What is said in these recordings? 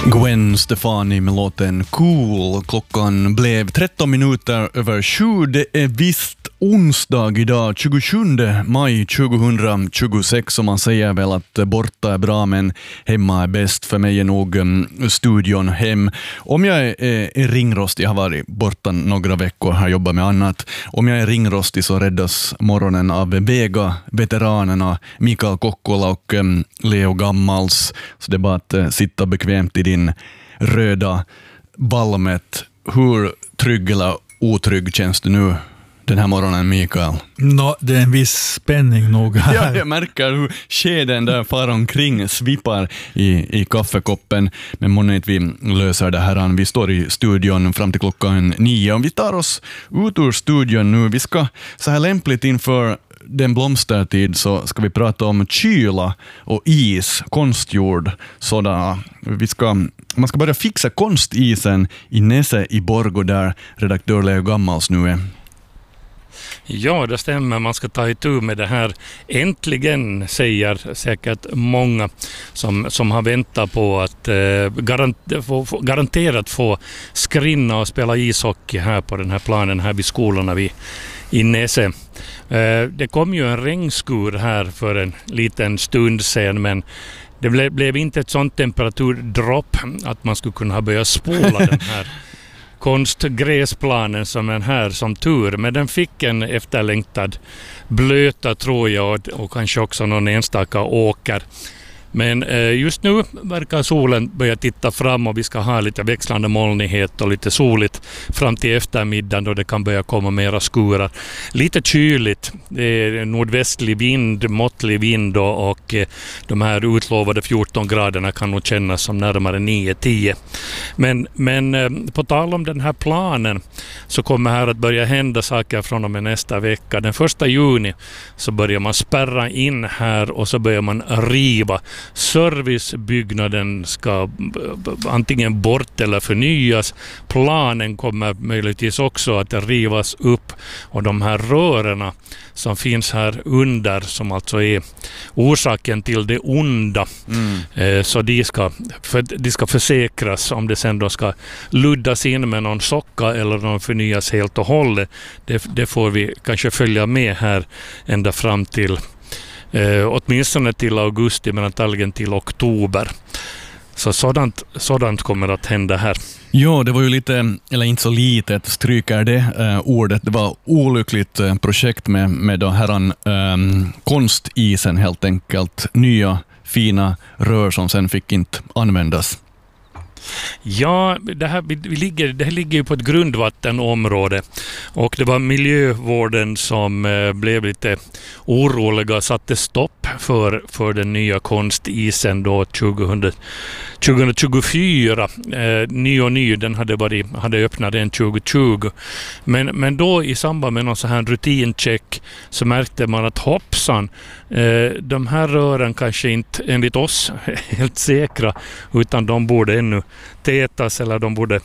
Gwen Stefani med låten Cool. Klockan blev 13 minuter över 7. Det är visst onsdag idag, 27 maj 2026, och man säger väl att borta är bra men hemma är bäst. För mig är nog studion hem. Om jag är ringrostig, jag har varit borta några veckor, har jobbat med annat. Om jag är ringrostig så räddas morgonen av Vega-veteranerna Mikael Kokkola och Leo Gammals. Så det är bara att sitta bekvämt i din röda Valmet. Hur trygg eller otrygg känns du nu den här morgonen, Mikael? Det är en viss spänning nog här. Ja, jag märker hur skeden där far omkring svippar i kaffekoppen. Men månne inte vi löser det här. Vi står i studion fram till klockan 9. Om vi tar oss ut ur studion nu, vi ska så här lämpligt inför den blomstertid så ska vi prata om kyla och is, konstgjord sådana. Man ska börja fixa konstisen i Nese i Borgå där redaktör Leo Gammals nu är. Ja, det stämmer. Man ska ta itu med det här. Äntligen, säger säkert många som har väntat på att garanterat få skrinna och spela ishockey här på den här planen här vid skolorna i Nese. Det kom ju en regnskur här för en liten stund sedan, men det blev inte ett sånt temperaturdropp att man skulle kunna börja spola den här konstgräsplanen som är här som tur. Men den fick en efterlängtad blöta, tror jag, och kanske också någon enstaka åker. Men just nu verkar solen börja titta fram och vi ska ha lite växlande molnighet och lite soligt fram till eftermiddagen då det kan börja komma mera skurar. Lite kyligt, det är nordvästlig vind, måttlig vind och de här utlovade 14 graderna kan nog kännas som närmare 9-10. Men på tal om den här planen så kommer här att börja hända saker från och med nästa vecka. Den 1 juni så börjar man spärra in här och så börjar man riva. Servicebyggnaden ska antingen bort eller förnyas. Planen kommer möjligtvis också att rivas upp och de här rörerna som finns här under, som alltså är orsaken till det onda, så de ska försäkras. Om det sen då ska luddas in med någon socka eller någon förnyas helt och hållet, det får vi kanske följa med här ända fram till åtminstone till augusti, men antagligen till oktober. Så sådant kommer att hända här. Ja, det var ju lite, eller inte så litet, stryker det ordet. Det var olyckligt projekt med då herran konstisen helt enkelt. Nya fina rör som sen fick inte användas. Ja, det här ligger ju på ett grundvattenområde och det var miljövården som blev lite oroliga och satte stopp för den nya konstisen då 2024. Ny, den hade öppnat den 2020. Men då i samband med någon så här rutincheck så märkte man att hoppsan, de här rören kanske inte enligt oss helt säkra, utan de borde ännu tätas eller de borde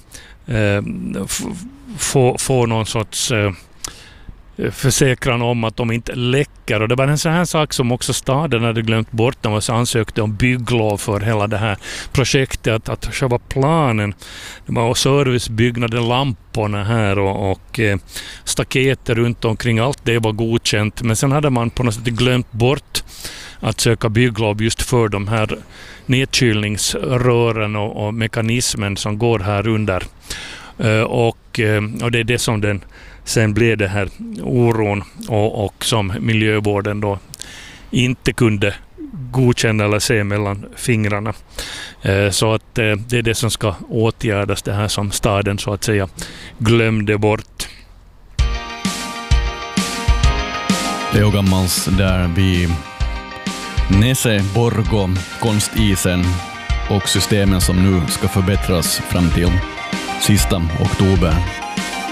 få någon sorts försäkran om att de inte läcker. Och det var en sån här sak som också staden hade glömt bort när man ansökte om bygglov för hela det här projektet, att själva planen, det var servicebyggnaden, lamporna här och staketer runt omkring, allt det var godkänt. Men sen hade man på något sätt glömt bort att söka bygglov just för de här nedkylningsrören och mekanismen som går här under. Och det är det som sen blev det här oron och som miljövården då inte kunde godkänna eller se mellan fingrarna. Så att det är det som ska åtgärdas, det här som staden så att säga glömde bort. Leo Gammals där vid Nese Borgå, konstisen och systemen som nu ska förbättras fram till sista oktober.